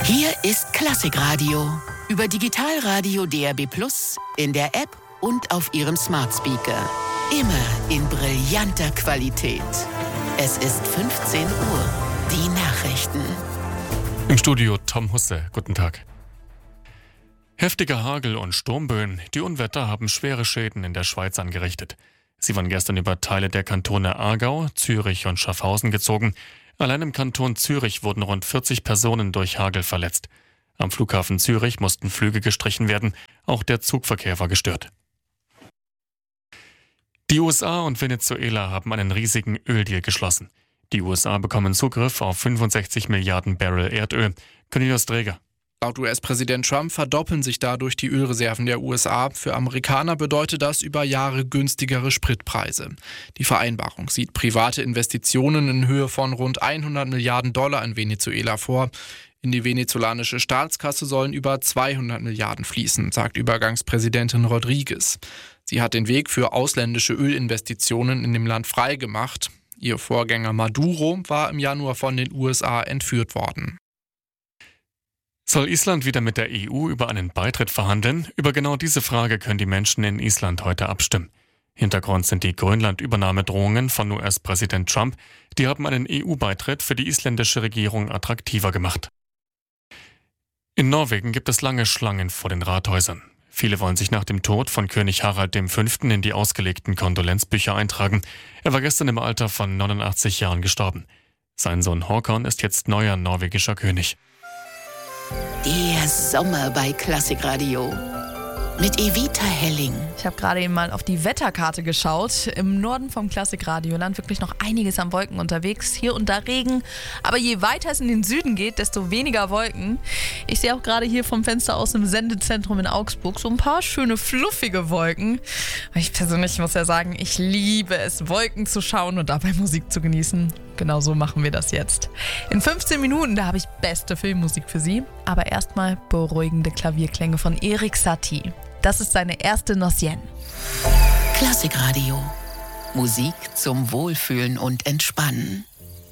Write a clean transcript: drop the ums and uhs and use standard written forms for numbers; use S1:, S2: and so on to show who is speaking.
S1: Hier ist Klassikradio. Über Digitalradio DAB+, in der App und auf Ihrem Smart Speaker. Immer in brillanter Qualität. Es ist 15 Uhr. Die Nachrichten.
S2: Im Studio Tom Husse. Guten Tag. Heftiger Hagel und Sturmböen. Die Unwetter haben schwere Schäden in der Schweiz angerichtet. Sie waren gestern über Teile der Kantone Aargau, Zürich und Schaffhausen gezogen. Allein im Kanton Zürich wurden rund 40 Personen durch Hagel verletzt. Am Flughafen Zürich mussten Flüge gestrichen werden. Auch der Zugverkehr war gestört. Die USA und Venezuela haben einen riesigen Öldeal geschlossen. Die USA bekommen Zugriff auf 65 Milliarden Barrel Erdöl. Cornelius Dreger.
S3: Laut US-Präsident Trump verdoppeln sich dadurch die Ölreserven der USA. Für Amerikaner bedeutet das über Jahre günstigere Spritpreise. Die Vereinbarung sieht private Investitionen in Höhe von rund 100 Milliarden Dollar in Venezuela vor. In die venezolanische Staatskasse sollen über 200 Milliarden fließen, sagt Übergangspräsidentin Rodriguez. Sie hat den Weg für ausländische Ölinvestitionen in dem Land freigemacht. Ihr Vorgänger Maduro war im Januar von den USA entführt worden.
S2: Soll Island wieder mit der EU über einen Beitritt verhandeln? Über genau diese Frage können die Menschen in Island heute abstimmen. Hintergrund sind die Grönland-Übernahmedrohungen von US-Präsident Trump. Die haben einen EU-Beitritt für die isländische Regierung attraktiver gemacht. In Norwegen gibt es lange Schlangen vor den Rathäusern. Viele wollen sich nach dem Tod von König Harald V. in die ausgelegten Kondolenzbücher eintragen. Er war gestern im Alter von 89 Jahren gestorben. Sein Sohn Håkon ist jetzt neuer norwegischer König.
S1: Der Sommer bei Klassikradio. Mit Evita Helling.
S4: Ich habe gerade eben mal auf die Wetterkarte geschaut. Im Norden vom Klassikradioland wirklich noch einiges an Wolken unterwegs. Hier und da Regen. Aber je weiter es in den Süden geht, desto weniger Wolken. Ich sehe auch gerade hier vom Fenster aus im Sendezentrum in Augsburg so ein paar schöne, fluffige Wolken. Ich persönlich muss ja sagen, ich liebe es, Wolken zu schauen und dabei Musik zu genießen. Genau so machen wir das jetzt. In 15 Minuten, da habe ich beste Filmmusik für Sie. Aber erstmal beruhigende Klavierklänge von Erik Satie. Das ist seine erste Notienne.
S1: Klassikradio. Musik zum Wohlfühlen und Entspannen.